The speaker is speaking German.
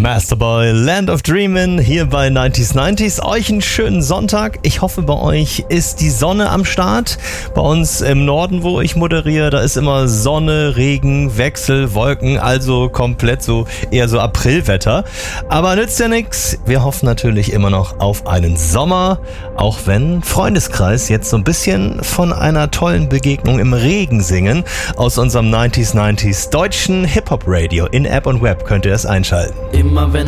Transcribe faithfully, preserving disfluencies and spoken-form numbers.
Masterboy, Land of Dreamin' hier bei neunzig neunzig. Euch einen schönen Sonntag. Ich hoffe, bei euch ist die Sonne am Start. Bei uns im Norden, wo ich moderiere, da ist immer Sonne, Regen, Wechsel, Wolken, also komplett so eher so Aprilwetter. Aber nützt ja nichts. Wir hoffen natürlich immer noch auf einen Sommer, auch wenn Freundeskreis jetzt so ein bisschen von einer tollen Begegnung im Regen singen. Aus unserem neunzig neunzig deutschen Hip-Hop-Radio in App und Web könnt ihr es einschalten. Immer wenn